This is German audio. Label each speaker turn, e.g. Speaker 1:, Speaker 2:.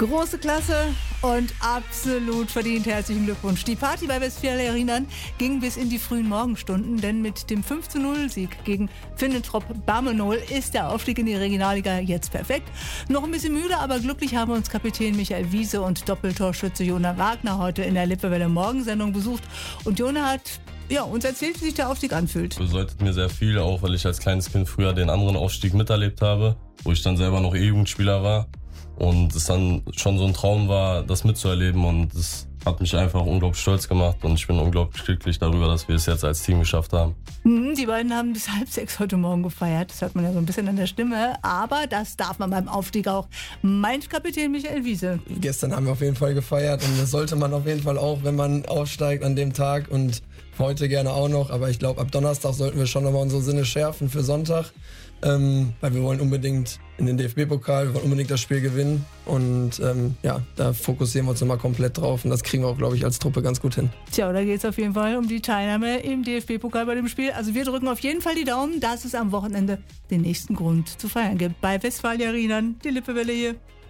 Speaker 1: Große Klasse und absolut verdient. Herzlichen Glückwunsch. Die Party bei Westfalia Arenaan ging bis in die frühen Morgenstunden, denn mit dem 5:0-Sieg gegen Finnentrop Bammenol ist der Aufstieg in die Regionalliga jetzt perfekt. Noch ein bisschen müde, aber glücklich haben uns Kapitän Michael Wiese und Doppeltorschütze Jona Wagner heute in der Lippewelle Morgensendung besucht. Und Jona hat uns erzählt, wie sich der Aufstieg anfühlt.
Speaker 2: Bedeutet mir sehr viel, auch weil ich als kleines Kind früher den anderen Aufstieg miterlebt habe, wo ich dann selber noch E-Jugendspieler war. Und es dann schon so ein Traum war, das mitzuerleben, und es hat mich einfach unglaublich stolz gemacht und ich bin unglaublich glücklich darüber, dass wir es jetzt als Team geschafft haben.
Speaker 1: Die beiden haben bis 5:30 heute Morgen gefeiert, das hört man ja so ein bisschen an der Stimme, aber das darf man beim Aufstieg auch. Meint Kapitän Michael Wiese.
Speaker 3: Gestern haben wir auf jeden Fall gefeiert und das sollte man auf jeden Fall auch, wenn man aufsteigt an dem Tag, und heute gerne auch noch, aber ich glaube, ab Donnerstag sollten wir schon nochmal unsere Sinne schärfen für Sonntag, weil wir wollen unbedingt in den DFB-Pokal, wir wollen unbedingt das Spiel gewinnen und da fokussieren wir uns nochmal komplett drauf und das kriegen wir auch, glaube ich, als Truppe ganz gut hin.
Speaker 1: Tja, da geht es auf jeden Fall um die Teilnahme im DFB-Pokal bei dem Spiel. Also wir drücken auf jeden Fall die Daumen, dass es am Wochenende den nächsten Grund zu feiern gibt. Bei Westfalia Arenaan, die Lippewelle hier.